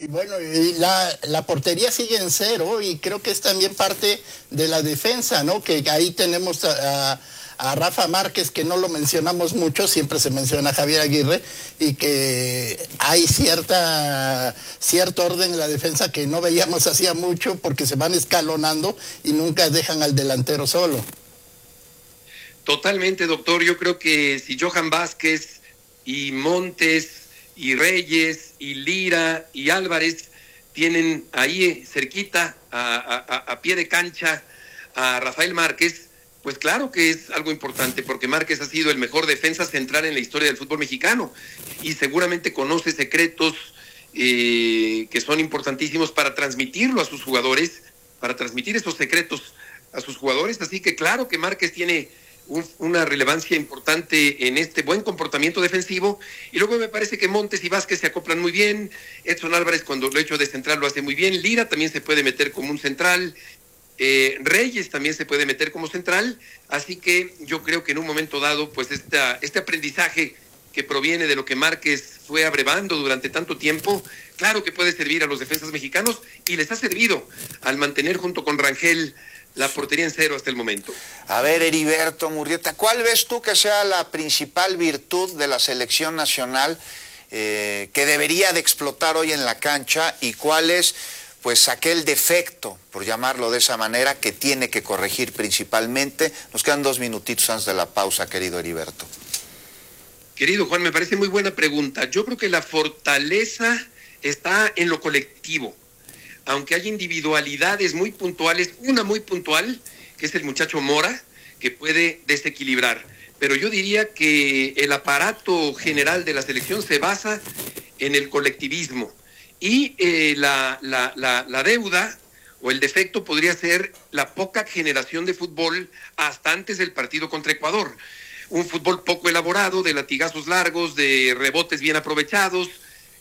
Bueno, y la portería sigue en cero y creo que es también parte de la defensa, ¿no? Que ahí tenemos a Rafa Márquez, que no lo mencionamos mucho, siempre se menciona a Javier Aguirre, y que hay cierto orden en la defensa que no veíamos hacía mucho porque se van escalonando y nunca dejan al delantero solo. Totalmente, doctor. Yo creo que si Johan Vázquez y Montes y Reyes y Lira y Álvarez tienen ahí cerquita, a pie de cancha, a Rafael Márquez, pues claro que es algo importante, porque Márquez ha sido el mejor defensa central en la historia del fútbol mexicano y seguramente conoce secretos que son importantísimos para transmitirlo a sus jugadores, para transmitir esos secretos a sus jugadores. Así que claro que Márquez tiene una relevancia importante en este buen comportamiento defensivo, y luego me parece que Montes y Vázquez se acoplan muy bien. Edson Álvarez, cuando lo hecho de central, lo hace muy bien. Lira también se puede meter como un central, Reyes también se puede meter como central, así que yo creo que en un momento dado, pues este aprendizaje que proviene de lo que Márquez fue abrevando durante tanto tiempo, claro que puede servir a los defensas mexicanos, y les ha servido al mantener junto con Rangel la portería en cero hasta el momento. A ver, Heriberto Murrieta, ¿cuál ves tú que sea la principal virtud de la selección nacional que debería de explotar hoy en la cancha, y cuál es pues aquel defecto, por llamarlo de esa manera, que tiene que corregir principalmente? Nos quedan 2 minutitos antes de la pausa, querido Heriberto. Querido Juan, me parece muy buena pregunta. Yo creo que la fortaleza está en lo colectivo. Aunque hay individualidades muy puntuales, una muy puntual, que es el muchacho Mora, que puede desequilibrar. Pero yo diría que el aparato general de la selección se basa en el colectivismo. Y la deuda o el defecto podría ser la poca generación de fútbol hasta antes del partido contra Ecuador. Un fútbol poco elaborado, de latigazos largos, de rebotes bien aprovechados,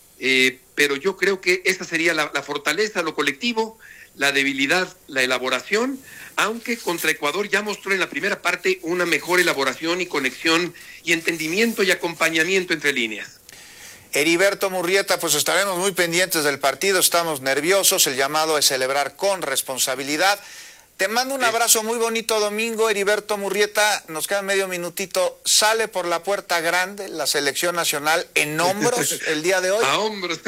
pero yo creo que esa sería la fortaleza, lo colectivo, la debilidad, la elaboración, aunque contra Ecuador ya mostró en la primera parte una mejor elaboración y conexión y entendimiento y acompañamiento entre líneas. Heriberto Murrieta, pues estaremos muy pendientes del partido, estamos nerviosos, el llamado es celebrar con responsabilidad. Te mando un abrazo muy bonito domingo, Heriberto Murrieta. Nos queda medio minutito. ¿Sale por la puerta grande la selección nacional en hombros el día de hoy? A hombros.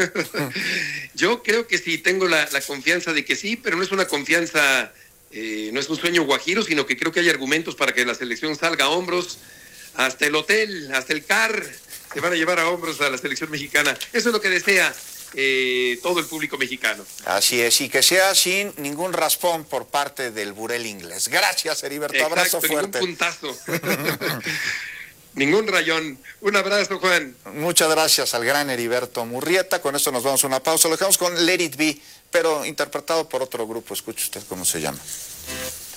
Yo creo que sí, tengo la confianza de que sí, pero no es una confianza, no es un sueño guajiro, sino que creo que hay argumentos para que la selección salga a hombros. Hasta el hotel, hasta el CAR, se van a llevar a hombros a la selección mexicana. Eso es lo que desea todo el público mexicano. Así es, y que sea sin ningún raspón por parte del burel inglés. Gracias, Heriberto. Exacto, abrazo fuerte. Ningún puntazo. Ningún rayón. Un abrazo, Juan. Muchas gracias al gran Heriberto Murrieta. Con esto nos vamos a una pausa. Lo dejamos con Let It Be, pero interpretado por otro grupo. Escuche usted cómo se llama.